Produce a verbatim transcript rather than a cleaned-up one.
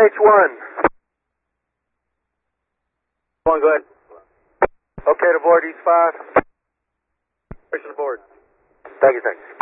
H one. One, go ahead. Okay, to board East five. Push to board. Thank you, thank you.